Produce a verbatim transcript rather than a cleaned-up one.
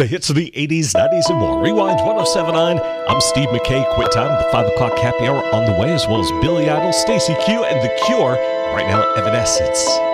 The hits of the eighties, nineties, and more. Rewind ten seventy-nine. I'm Steve McKay. Quit time. The five o'clock happy hour on the way, as well as Billy Idol, Stacey Q, and The Cure. Right now, Evanescence.